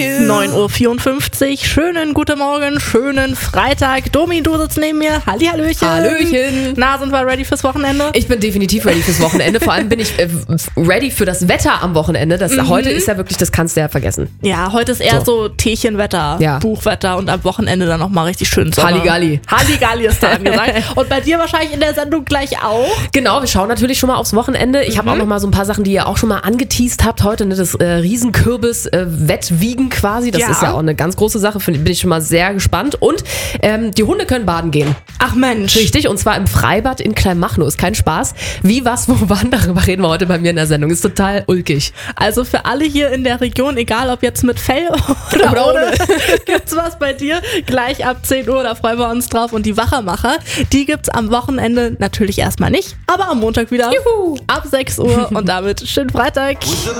9:54 Uhr, schönen guten Morgen, schönen Freitag. Domi, du sitzt neben mir. Hallöchen. Hallöchen. Na, sind wir ready fürs Wochenende? Ich bin definitiv ready fürs Wochenende. Vor allem bin ich ready für das Wetter am Wochenende. Heute ist ja wirklich, das kannst du ja vergessen. Ja, heute ist eher so Tierchenwetter, Ja. Buchwetter und am Wochenende dann nochmal richtig schön Sonne. Halligalli. Halligalli ist da angesagt. Und bei dir wahrscheinlich in der Sendung gleich auch. Genau, wir schauen natürlich schon mal aufs Wochenende. Ich habe auch noch mal so ein paar Sachen, die ihr auch schon mal angeteast habt heute. Ne? Das Riesenkürbis-Wettwiegen quasi. Das ist ja auch eine ganz große Sache. Bin ich schon mal sehr gespannt. Und die Hunde können baden gehen. Ach Mensch. Richtig, und zwar im Freibad in Kleinmachnow. Ist kein Spaß. Wie, was, wo, wann, darüber reden wir heute bei mir in der Sendung. Ist total ulkig. Also für alle hier in der Region, egal ob jetzt mit Fell oder ohne, gibt's was bei dir. Gleich ab 10 Uhr, da freuen wir uns drauf. Und die Wachermacher, die gibt's am Wochenende natürlich erstmal nicht, aber am Montag wieder. Juhu. Ab 6 Uhr und damit schönen Freitag.